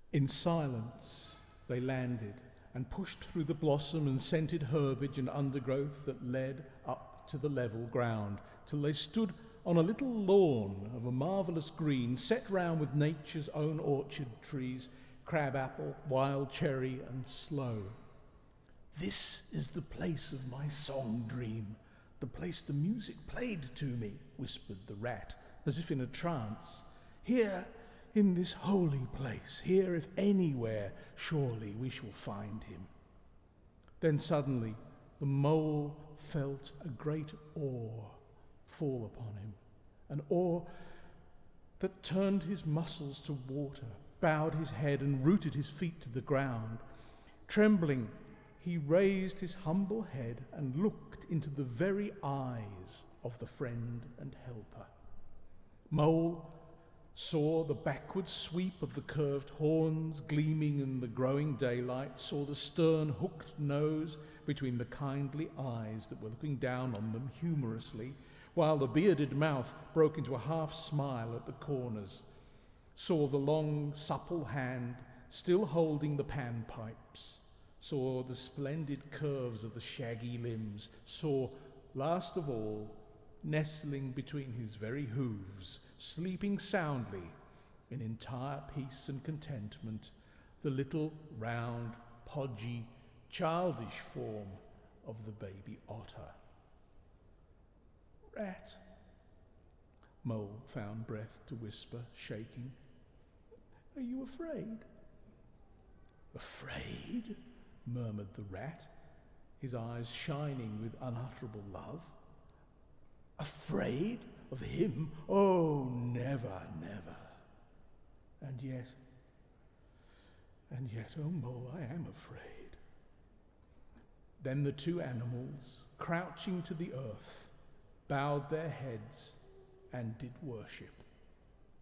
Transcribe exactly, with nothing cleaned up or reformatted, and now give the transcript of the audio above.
In silence they landed and pushed through the blossom and scented herbage and undergrowth that led up to the level ground, till they stood on a little lawn of a marvellous green, set round with nature's own orchard trees, crabapple, wild cherry and sloe. "This is the place of my song dream, the place the music played to me," whispered the rat, as if in a trance. "Here, in this holy place, here if anywhere, surely we shall find him." Then suddenly the mole felt a great awe fall upon him, an awe that turned his muscles to water, bowed his head and rooted his feet to the ground. Trembling, he raised his humble head and looked into the very eyes of the friend and helper. Mole saw the backward sweep of the curved horns gleaming in the growing daylight, saw the stern hooked nose between the kindly eyes that were looking down on them humorously, while the bearded mouth broke into a half smile at the corners, saw the long supple hand still holding the panpipes, saw the splendid curves of the shaggy limbs, saw, last of all, nestling between his very hooves, sleeping soundly in entire peace and contentment, the little round, podgy, childish form of the baby otter. "Rat," Mole found breath to whisper, shaking. "Are you afraid?" "Afraid?" murmured the rat, his eyes shining with unutterable love. "Afraid of him? Oh, never, never. And yet, and yet, oh Mole, I am afraid." Then the two animals, crouching to the earth, bowed their heads and did worship.